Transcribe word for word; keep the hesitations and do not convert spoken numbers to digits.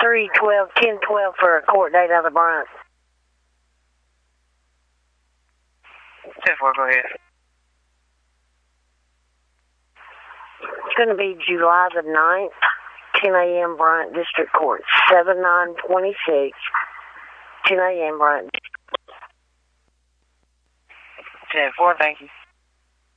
three twelve ten twelve for a court date out of Bryant. ten four, go ahead. It's going to be July the ninth, ten a.m. Bryant District Court, seven nine twenty-six, ten a.m. Bryant. ten four, thank you.